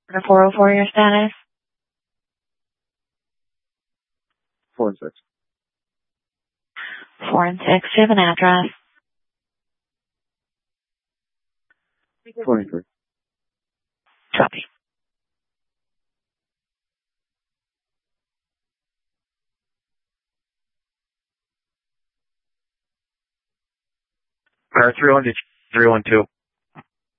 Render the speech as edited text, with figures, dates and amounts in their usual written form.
The 404, your status? 4 and 6. 4 and 6. Do you have an address? 23. Copy. Car 312.